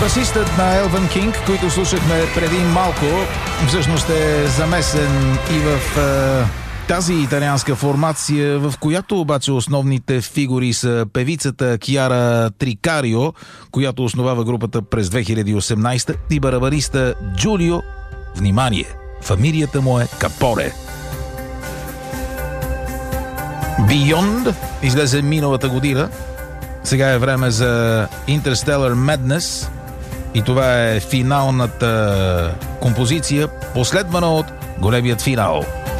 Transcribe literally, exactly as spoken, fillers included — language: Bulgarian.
Басистът на Елвън Кинг, който слушахме преди малко, всъщност е замесен и в е, тази италианска формация, в която обаче основните фигури са певицата Киара Трикарио, която основава групата през две хиляди и осемнадесета, и барабариста Джулио, внимание, фамилията му е Капоре. Beyond излезе миналата година. Сега е време за Interstellar Madness и това е финалната композиция, последвана от големият финал.